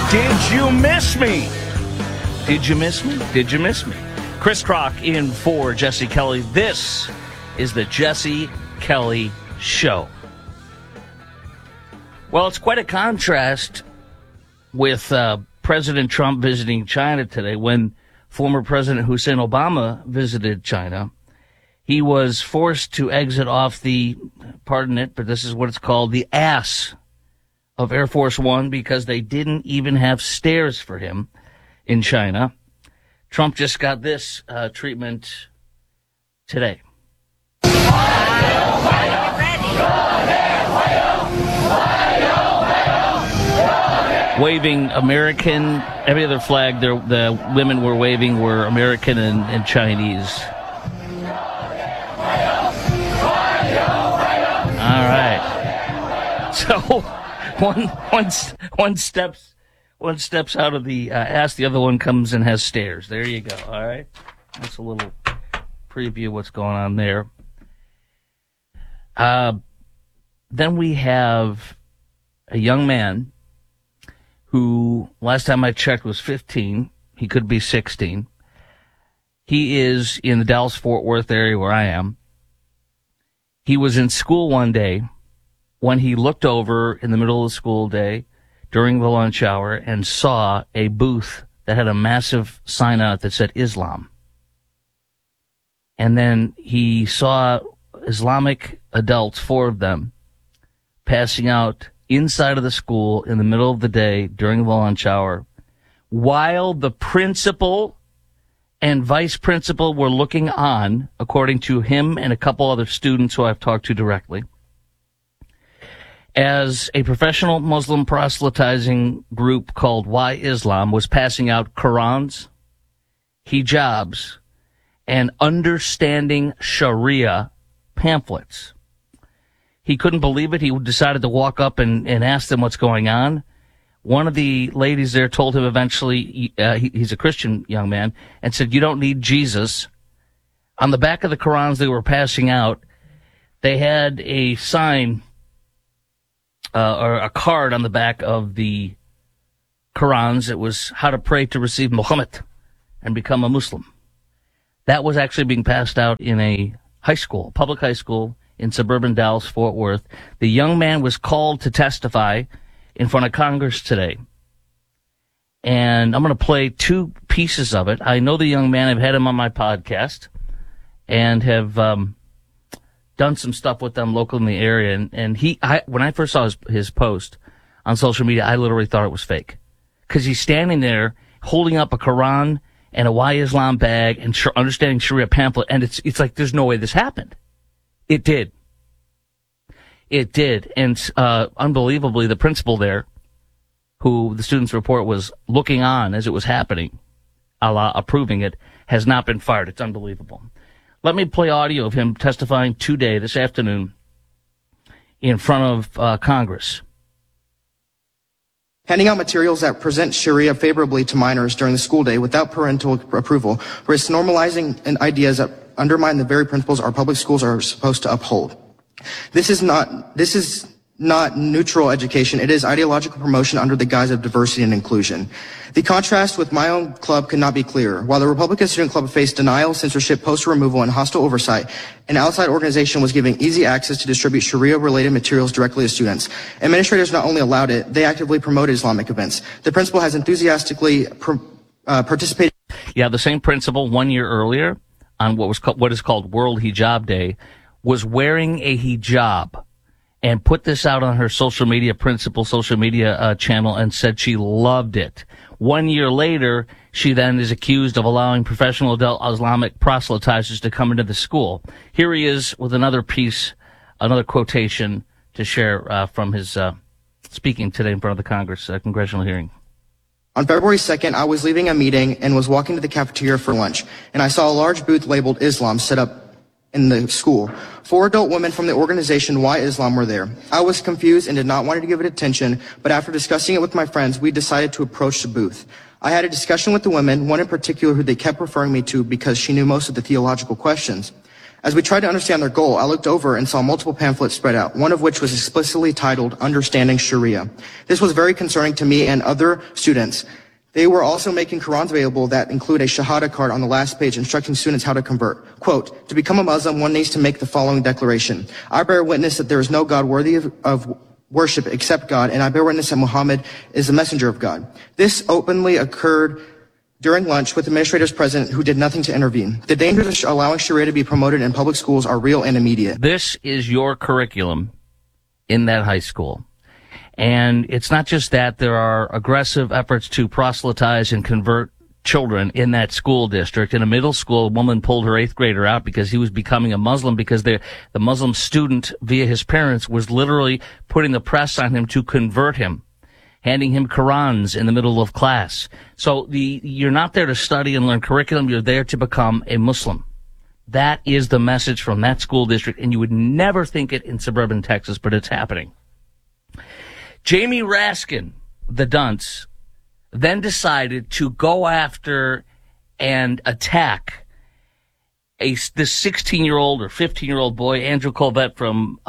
Did you miss me? Did you miss me? Did you miss me? Chris Crock in for Jesse Kelly. This is the Jesse Kelly Show. Well, it's quite a contrast with President Trump visiting China today. When former President Hussein Obama visited China, he was forced to exit off the, pardon it, but this is what it's called, the ass of Air Force One, because they didn't even have stairs for him in China. Trump just got this treatment today. Waving American, every other flag the women were waving were American and Chinese. All right. So one steps out of the ass, the other one comes and has stairs. There you go. All right. That's a little preview of what's going on there. Then we have a young man who, last time I checked, was 15. He could be 16. He is in the Dallas-Fort Worth area where I am. He was in school one day when he looked over in the middle of the school day during the lunch hour and saw a booth that had a massive sign on it that said Islam. And then he saw Islamic adults, 4 of them, passing out inside of the school in the middle of the day during the lunch hour, while the principal and vice principal were looking on, according to him and a couple other students who I've talked to directly, as a professional Muslim proselytizing group called Why Islam was passing out Qurans, hijabs, and Understanding Sharia pamphlets. He couldn't believe it. He decided to walk up and ask them what's going on. One of the ladies there told him eventually, he's a Christian young man, and said, "You don't need Jesus." On the back of the Qurans they were passing out, they had a sign or a card on the back of the Qurans. It was how to pray to receive Muhammad and become a Muslim. That was actually being passed out in a high school, public high school in suburban Dallas-Fort Worth. The young man was called to testify in front of Congress today. And I'm going to play 2 pieces of it. I know the young man. I've had him on my podcast and have done some stuff with them local in the area. And when I first saw his post on social media, I literally thought it was fake. Because he's standing there holding up a Quran and a Why Islam bag and Understanding Sharia pamphlet. And it's like, there's no way this happened. It did. It did. And unbelievably, the principal there, who the students report was looking on as it was happening, approving it, has not been fired. It's unbelievable. Let me play audio of him testifying today, this afternoon, in front of Congress. Handing out materials that present Sharia favorably to minors during the school day without parental approval risks normalizing ideas that undermine the very principles our public schools are supposed to uphold. This is not neutral education. It is ideological promotion under the guise of diversity and inclusion. The contrast with my own club could not be clearer. While the Republican Student Club faced denial, censorship, poster removal, and hostile oversight, an outside organization was given easy access to distribute Sharia-related materials directly to students. Administrators not only allowed it, they actively promoted Islamic events. The principal has enthusiastically participated. Yeah, the same principal 1 year earlier on what is called World Hijab Day was wearing a hijab and put this out on her social media channel and said she loved it. 1 year later, she then is accused of allowing professional adult Islamic proselytizers to come into the school. Here he is with another piece, another quotation to share from his speaking today in front of the Congress congressional hearing. On February 2nd, I was leaving a meeting and was walking to the cafeteria for lunch, and I saw a large booth labeled Islam set up in the school. 4 adult women from the organization Why Islam were there. I was confused and did not want to give it attention, but after discussing it with my friends, we decided to approach the booth. I had a discussion with the women, one in particular who they kept referring me to because she knew most of the theological questions. As we tried to understand their goal, I looked over and saw multiple pamphlets spread out, one of which was explicitly titled Understanding Sharia. This was very concerning to me and other students. They were also making Qurans available that include a Shahada card on the last page instructing students how to convert. Quote, to become a Muslim, one needs to make the following declaration. I bear witness that there is no God worthy of worship except God, and I bear witness that Muhammad is the messenger of God. This openly occurred during lunch with administrators present who did nothing to intervene. The dangers of allowing Sharia to be promoted in public schools are real and immediate. This is your curriculum in that high school. And it's not just that. There are aggressive efforts to proselytize and convert children in that school district. In a middle school, a woman pulled her 8th grader out because he was becoming a Muslim, because the Muslim student, via his parents, was literally putting the press on him to convert him, handing him Qurans in the middle of class. So you're not there to study and learn curriculum. You're there to become a Muslim. That is the message from that school district, and you would never think it in suburban Texas, but it's happening. Jamie Raskin, the dunce, then decided to go after and attack this 16-year-old or 15-year-old boy, Andrew Colvett from,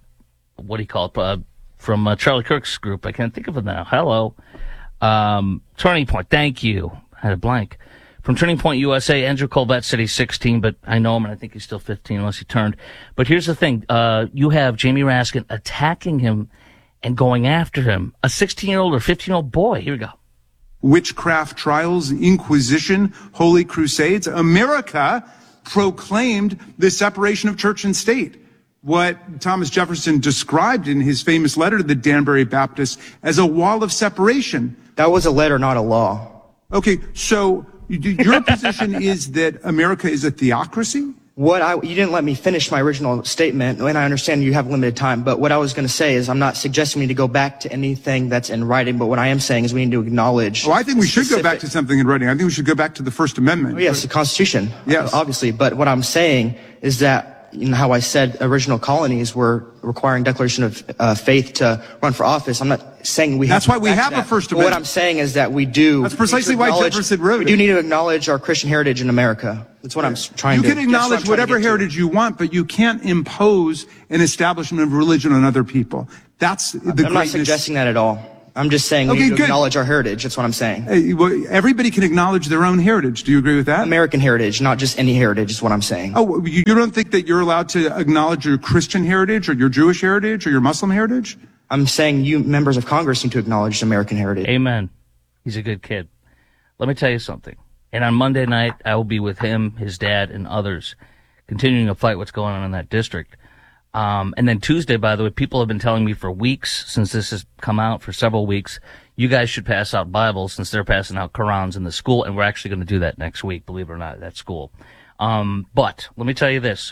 from Charlie Kirk's group. I can't think of it now. Hello. Turning Point. Thank you. I had a blank. From Turning Point USA, Andrew Colvett said he's 16, but I know him and I think he's still 15 unless he turned. But here's the thing. You have Jamie Raskin attacking him and going after him. A 16-year-old or 15-year-old boy. Here we go. Witchcraft trials, Inquisition, Holy Crusades. America proclaimed the separation of church and state. What Thomas Jefferson described in his famous letter to the Danbury Baptists as a wall of separation. That was a letter, not a law. Okay, so your position is that America is a theocracy? You didn't let me finish my original statement, and I understand you have limited time, but what I was going to say is I'm not suggesting we need to go back to anything that's in writing, but what I am saying is we need to acknowledge... Oh, I think we should go back to something in writing. I think we should go back to the First Amendment. Oh, yes, the Constitution, yes, obviously, but what I'm saying is that, you know how I said original colonies were requiring declaration of faith to run for office. I'm not saying we have That's why we have a First Amendment. What I'm saying is that we do... That's precisely why Jefferson wrote it. We do need to acknowledge our Christian heritage in America. That's what I'm trying to... You can acknowledge whatever heritage you want, but you can't impose an establishment of religion on other people. That's the greatness. I'm not suggesting that at all. I'm just saying we need to acknowledge our heritage. That's what I'm saying. Well, everybody can acknowledge their own heritage. Do you agree with that? American heritage, not just any heritage, is what I'm saying. Oh, you don't think that you're allowed to acknowledge your Christian heritage or your Jewish heritage or your Muslim heritage? I'm saying you members of Congress need to acknowledge American heritage. Amen. He's a good kid. Let me tell you something. And on Monday night, I will be with him, his dad, and others, continuing to fight what's going on in that district. And then Tuesday, by the way, people have been telling me for weeks, since this has come out for several weeks, you guys should pass out Bibles since they're passing out Qurans in the school, and we're actually going to do that next week, believe it or not, at that school. But let me tell you this.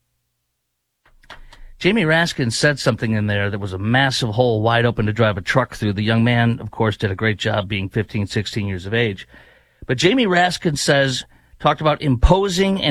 Jamie Raskin said something in there that was a massive hole wide open to drive a truck through. The young man, of course, did a great job being 15, 16 years of age. But Jamie Raskin talked about imposing and